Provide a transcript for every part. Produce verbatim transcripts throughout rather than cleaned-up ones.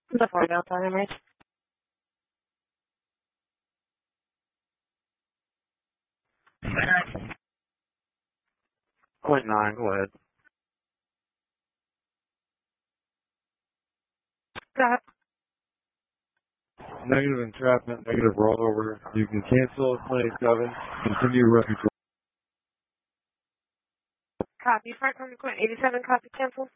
The four Delta Emirates. Point nine, go ahead. Got Negative entrapment, negative rollover. You can cancel twenty-seven. Continue rest control. copy. Flight Point eighty-seven, copy, cancel.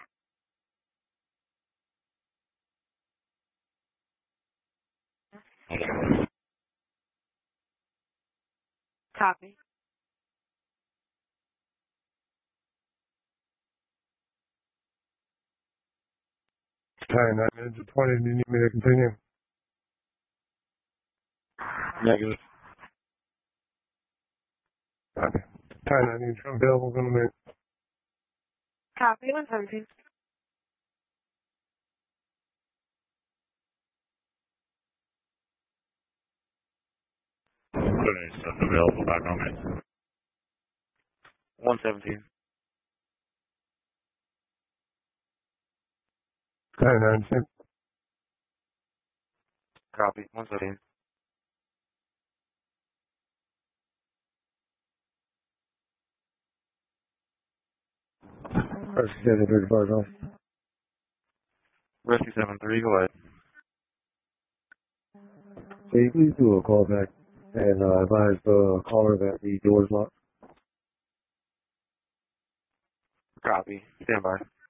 Copy. Time nine minutes and twenty. Do you need me to continue? Negative. Copy. Time nine, you show available in a minute. Copy, one seventeen. Stuff available back on me. one seventeen. Time nine, six. Copy, one seventeen. Rescue seven three five off. Rescue seven three, go ahead. Can you please do a call back and uh, advise the caller that the door's locked? Copy, stand by.